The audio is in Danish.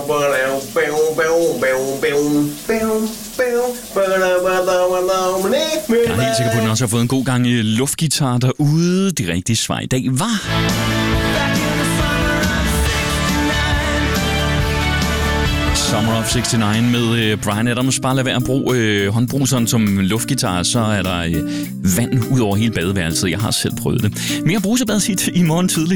Jeg er helt sikker på, at den også har fået en god gang luftgitar derude. Det rigtige svar i dag var... Summer of 69 med Bryan Adams. Bare lad være at bruge håndbruseren som luftgitar, så er der vand ud over hele badeværelset. Jeg har selv prøvet det. Mere brusebadshit i morgen tidlig.